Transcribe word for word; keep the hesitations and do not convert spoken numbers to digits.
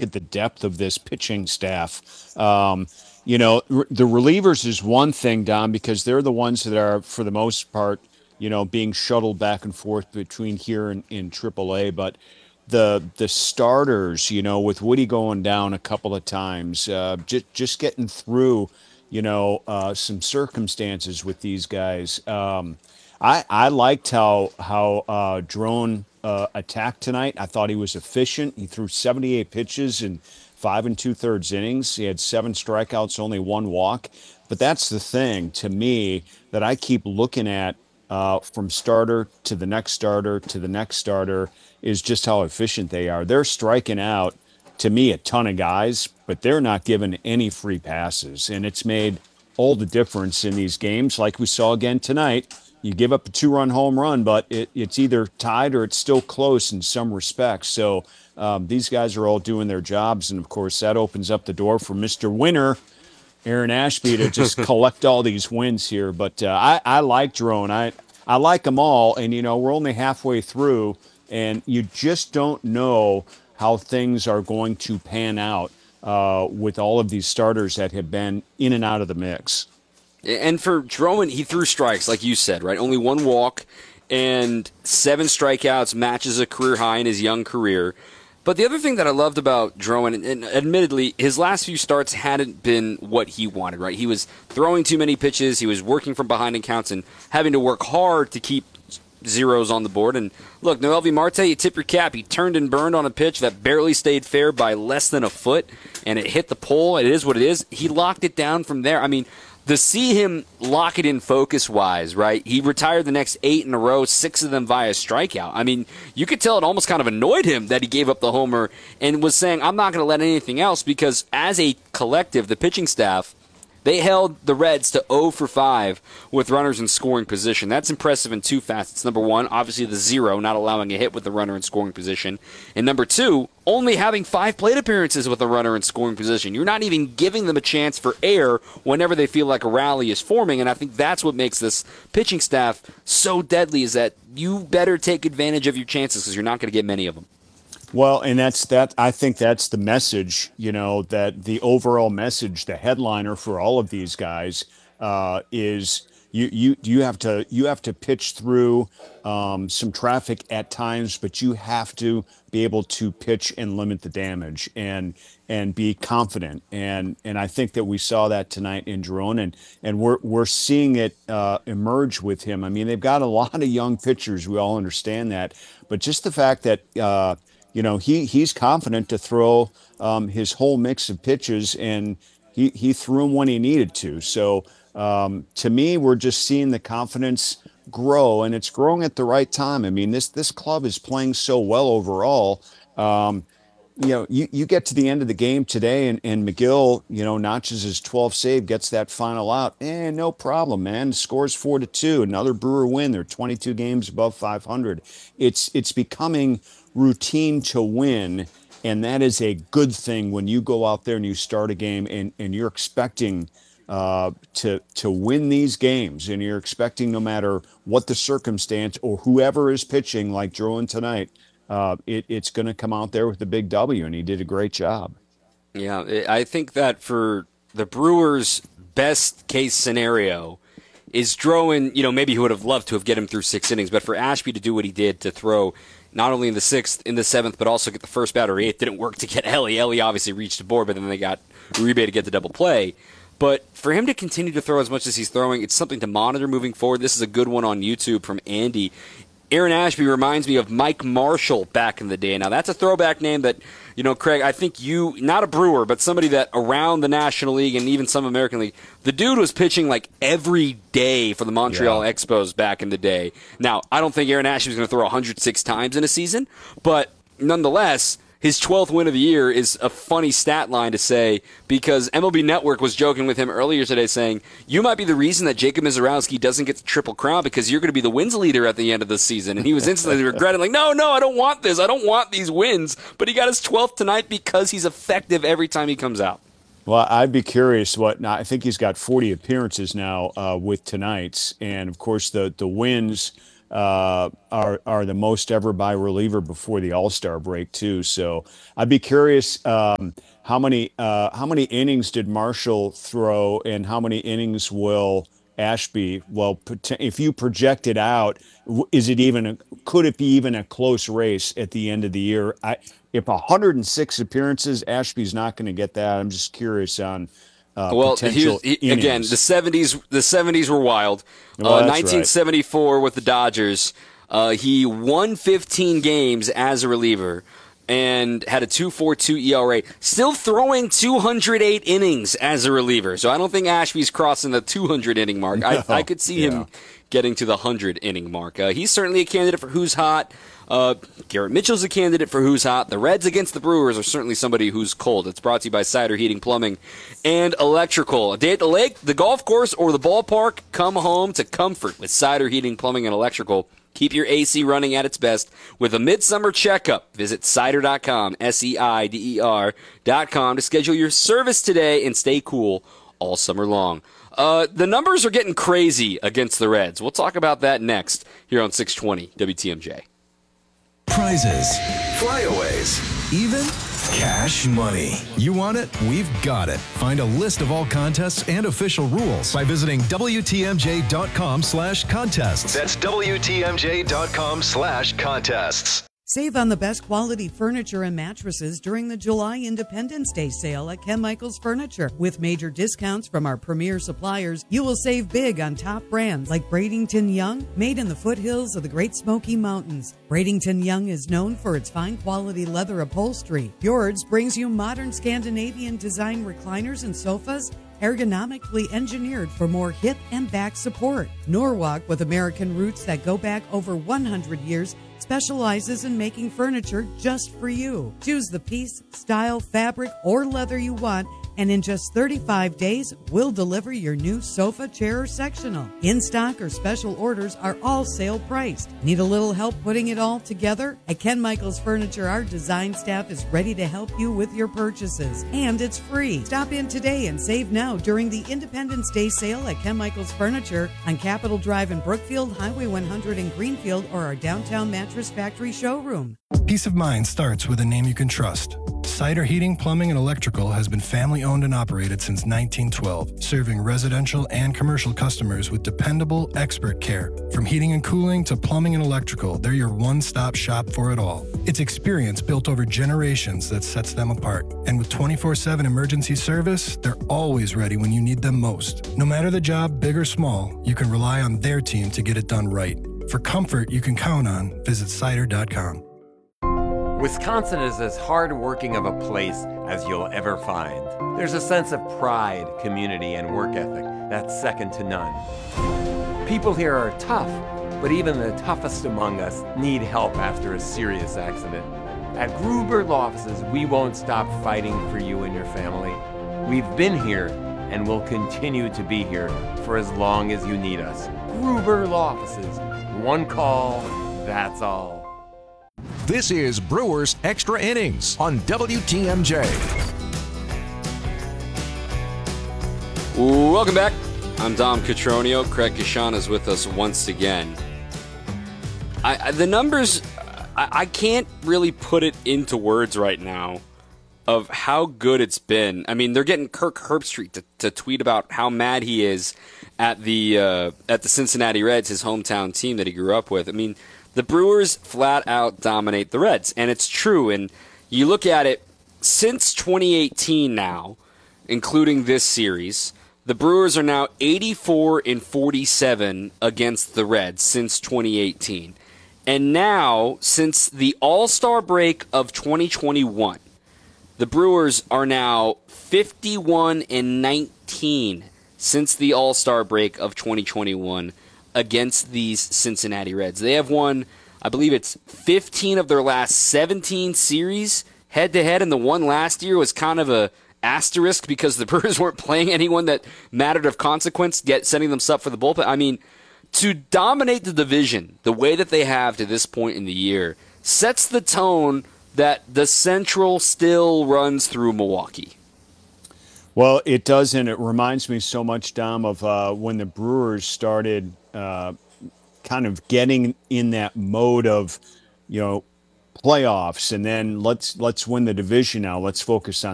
at the depth of this pitching staff. Um, you know, r- the relievers is one thing, Don, because they're the ones that are, for the most part, you know, being shuttled back and forth between here and in triple A. But the the starters, you know, with Woody going down a couple of times, uh, just just getting through, you know, uh, some circumstances with these guys. Um, I I liked how how uh, Drone uh, attacked tonight. I thought he was efficient. He threw seventy-eight pitches in five and two thirds innings. He had seven strikeouts, only one walk. But that's the thing to me that I keep looking at uh, from starter to the next starter to the next starter is just how efficient they are. They're striking out to me a ton of guys, but they're not giving any free passes, and it's made all the difference in these games, like we saw again tonight. You give up a two-run home run, but it, it's either tied or it's still close in some respects. So um, these guys are all doing their jobs, and of course that opens up the door for Mister Winner, Aaron Ashby, to just collect all these wins here. But uh, I, I like Drone. I I like them all, and you know we're only halfway through, and you just don't know how things are going to pan out uh, with all of these starters that have been in and out of the mix. And for Drummond, he threw strikes, like you said, right? Only one walk and seven strikeouts, matches a career high in his young career. But the other thing that I loved about Drummond, and, and admittedly, his last few starts hadn't been what he wanted, right? He was throwing too many pitches, he was working from behind in counts, and having to work hard to keep zeros on the board. And look, Noelvi Marte, you tip your cap. He turned and burned on a pitch that barely stayed fair by less than a foot, and it hit the pole. It is what it is. He locked it down from there. I mean, to see him lock it in focus-wise, right? He retired the next eight in a row, six of them via strikeout. I mean, you could tell it almost kind of annoyed him that he gave up the homer and was saying, I'm not going to let anything else, because as a collective, the pitching staff, they held the Reds to oh for five with runners in scoring position. That's impressive in two facets. Number one, obviously the zero, not allowing a hit with the runner in scoring position. And number two, only having five plate appearances with a runner in scoring position. You're not even giving them a chance for air whenever they feel like a rally is forming. And I think that's what makes this pitching staff so deadly, is that you better take advantage of your chances, because you're not going to get many of them. Well, and that's that. I think that's the message, you know, that the overall message, the headliner for all of these guys uh, is you you you have to you have to pitch through um, some traffic at times, but you have to be able to pitch and limit the damage and and be confident. And and I think that we saw that tonight in Jerome, and and we're we're seeing it uh, emerge with him. I mean, they've got a lot of young pitchers. We all understand that, but just the fact that. Uh, you know, he he's confident to throw um, his whole mix of pitches, and he he threw them when he needed to. So um, to me, we're just seeing the confidence grow, and it's growing at the right time. I mean, this this club is playing so well overall. Um, you know, you, you get to the end of the game today, and, and McGill, you know, notches his twelfth save, gets that final out. Eh, no problem, man. Scores four to two. Another Brewer win. They're twenty-two games above five hundred. It's it's becoming routine to win, and that is a good thing when you go out there and you start a game and, and you're expecting uh, to to win these games, and you're expecting, no matter what the circumstance or whoever is pitching, like Drowan tonight, uh, it, it's going to come out there with a big W, and he did a great job. Yeah, I think that for the Brewers' best case scenario is Drowan, you know, maybe he would have loved to have get him through six innings, but for Ashby to do what he did, to throw not only in the sixth, in the seventh, but also get the first batter, it didn't work to get Ellie. Ellie obviously reached the board, but then they got Uribe to get the double play. But for him to continue to throw as much as he's throwing, it's something to monitor moving forward. This is a good one on YouTube from Andy. Aaron Ashby reminds me of Mike Marshall back in the day. Now, that's a throwback name that, you know, Craig, I think you, not a Brewer, but somebody that around the National League and even some American League, the dude was pitching like every day for the Montreal Yeah. Expos back in the day. Now, I don't think Aaron Ashby was going to throw one hundred six times in a season, but nonetheless, his twelfth win of the year is a funny stat line to say, because M L B Network was joking with him earlier today saying, you might be the reason that Jacob Mizorowski doesn't get the Triple Crown, because you're going to be the wins leader at the end of the season. And he was instantly regretting, like, no, no, I don't want this. I don't want these wins. But he got his twelfth tonight because he's effective every time he comes out. Well, I'd be curious what now. I think he's got forty appearances now uh, with tonight's, and of course the the wins uh, are are the most ever by reliever before the All-Star break too. So I'd be curious um, how many uh, how many innings did Marshall throw, and how many innings will Ashby? Well, pot- if you project it out, w- is it even a, could it be even a close race at the end of the year? I if one hundred six appearances, Ashby's not going to get that. I'm just curious on uh, Well, he was potential he, again. The innings. seventies, the seventies were wild. Well, Uh, that's right. nineteen seventy-four with the Dodgers, uh, he won fifteen games as a reliever and had a two point four two E R A. Still throwing two hundred eight innings as a reliever. So I don't think Ashby's crossing the two hundred inning mark. I, I No, could see yeah. him getting to the one hundred inning mark. Uh, he's certainly a candidate for who's hot. Uh, Garrett Mitchell's a candidate for who's hot. The Reds against the Brewers are certainly somebody who's cold. It's brought to you by Cider Heating, Plumbing, and Electrical. A day at the lake, the golf course, or the ballpark, come home to comfort with Cider Heating, Plumbing, and Electrical. Keep your A C running at its best with a midsummer checkup. Visit cider dot com, S E I D E R dot com to schedule your service today and stay cool all summer long. Uh, the numbers are getting crazy against the Reds. We'll talk about that next here on six twenty W T M J. Prizes, flyaways, even cash money. You want it? We've got it. Find a list of all contests and official rules by visiting W T M J dot com slash contests. That's W T M J dot com slash contests. Save on the best quality furniture and mattresses during the July Independence Day sale at Ken Michaels Furniture. With major discounts from our premier suppliers, you will save big on top brands like Bradington Young, made in the foothills of the Great Smoky Mountains. Bradington Young is known for its fine quality leather upholstery. Fjords brings you modern Scandinavian design recliners and sofas, ergonomically engineered for more hip and back support. Norwalk, with American roots that go back over one hundred years, specializes in making furniture just for you. Choose the piece, style, fabric, or leather you want, and in just thirty-five days, we'll deliver your new sofa, chair, or sectional. In-stock or special orders are all sale priced. Need a little help putting it all together? At Ken Michaels Furniture, our design staff is ready to help you with your purchases, and it's free. Stop in today and save now during the Independence Day sale at Ken Michaels Furniture on Capitol Drive in Brookfield, Highway one hundred in Greenfield, or our downtown Mattress Factory showroom. Peace of mind starts with a name you can trust. Cider Heating, Plumbing, and Electrical has been family owned and operated since nineteen twelve, serving residential and commercial customers with dependable, expert care. From heating and cooling to plumbing and electrical, they're your one-stop shop for it all. It's experience built over generations that sets them apart. And with twenty-four seven emergency service, they're always ready when you need them most. No matter the job, big or small, you can rely on their team to get it done right. For comfort you can count on, visit cider dot com. Wisconsin is as hard-working of a place as you'll ever find. There's a sense of pride, community, and work ethic that's second to none. People here are tough, but even the toughest among us need help after a serious accident. At Gruber Law Offices, we won't stop fighting for you and your family. We've been here and will continue to be here for as long as you need us. Gruber Law Offices. One call, that's all. This is Brewers Extra Innings on W T M J. Welcome back. I'm Dom Catronio. Craig Gashan is with us once again. I, I, the numbers, I, I can't really put it into words right now of how good it's been. I mean, they're getting Kirk Herbstreit to, to tweet about how mad he is at the uh, at the Cincinnati Reds, his hometown team that he grew up with. I mean, the Brewers flat out dominate the Reds, and it's true. And you look at it, since twenty eighteen now, including this series, the Brewers are now eighty-four and forty-seven against the Reds since twenty eighteen. And now, since the All-Star break of twenty twenty-one, the Brewers are now fifty-one and nineteen since the All-Star break of twenty twenty-one against these Cincinnati Reds. They have won, I believe it's fifteen of their last seventeen series head-to-head, and the one last year was kind of a asterisk because the Brewers weren't playing anyone that mattered of consequence, yet setting them up for the bullpen. I mean, to dominate the division the way that they have to this point in the year sets the tone that the Central still runs through Milwaukee. Well, it does, and it reminds me so much, Dom, of uh, when the Brewers started uh, kind of getting in that mode of, you know, playoffs, and then let's let's win the division now. Let's focus on